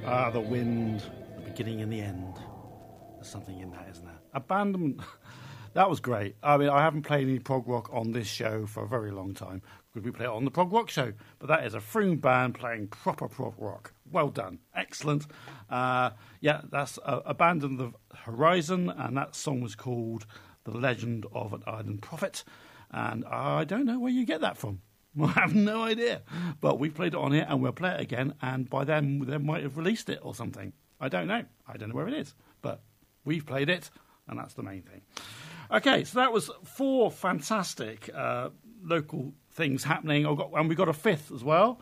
Ah, the wind, the beginning and the end. There's something in that, isn't there? Abandonment. That was great. I mean, I haven't played any prog rock on this show for a very long time because we play it on the prog rock show. But that is a Froome band playing proper prog rock. Well done. Excellent. That's Abandon the Horizon, and that song was called The Legend of an Island Prophet. And I don't know where you get that from. I have no idea. But we played it on here, and we'll play it again, and by then they might have released it or something. I don't know. I don't know where it is. But we've played it, and that's the main thing. Okay, so that was 4 fantastic local things happening. And we got a 5th as well.